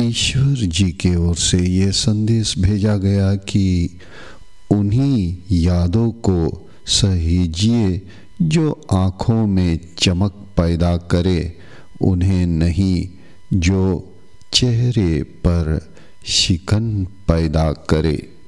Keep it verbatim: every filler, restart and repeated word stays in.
ईश्वर जी की ओर से ये संदेश भेजा गया कि उन्हीं यादों को सहेजिए जो आँखों में चमक पैदा करे, उन्हें नहीं जो चेहरे पर शिकन पैदा करे।